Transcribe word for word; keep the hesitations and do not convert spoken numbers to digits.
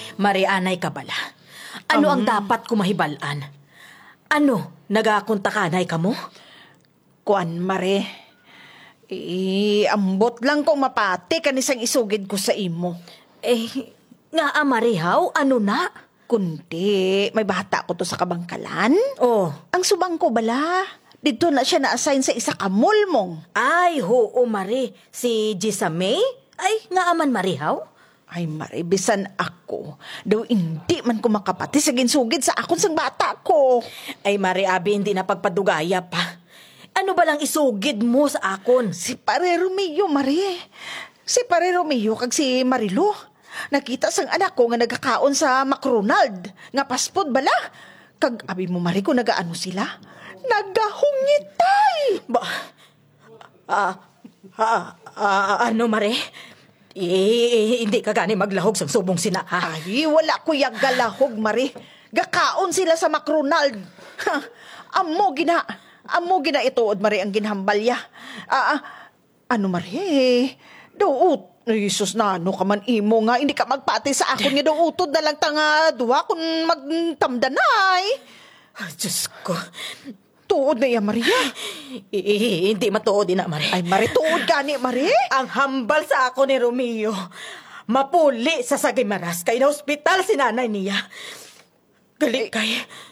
Marianay ka bala. Ano ang dapat ko mahibalaan? Ano, nagakunta ka nay ka mo? Kuan, Mare. Eh, ambot lang kung mapati kanisang isugid ko sa imo. Eh, nga amarihaw, ano na? Kundi, may bata ko to sa kabangkalan. Oh, Ang subang ko bala, dito na siya na-assign sa isa ka mall mong. ay, hoo, Mari. Si Gisa May? Ay, nga aman marihaw? Ay, Mare, bisan ako. Daw hindi man ko makapati sa ginsugid sa akon sang bata ko. Ay, Mari Abi, hindi na pagpadugaya pa. Ano ba lang isugid mo sa akon? Si Pare Romeo, Mare. Si Pare Romeo kag si Marilo. Nakita sang anak ko nga nagkakaon sa McRonald. Nga paspod bala. Kag abi mo, Mare, ko nagaano sila? Nagahungitay! Ba, ah, ah, ah, ano, Mare? Eh, hindi ka gani maglahog sa subong sina, ha? Ay, wala ko yung galahog, Mare. Gakaon sila sa McRonald. Ha, amo gina. Amo gina ituod, Mare, ang ginhambalya. Ah, ah, ano, Mare? Doot. Ay, sus na, ano ka man imo nga. Hindi ka magpati sa akon nga dootod na lang tanga duwa kung magtamdanay. Ah, Diyos ko. Tuod na yan, Maria. Eh, eh, hindi matuod na, Mare. Ay, Mare, tuod gani, Mare. Ang hambal sa ako ni Romeo. Mapuli sa Sagimaras kay na ospital si nanay niya. Gali kay,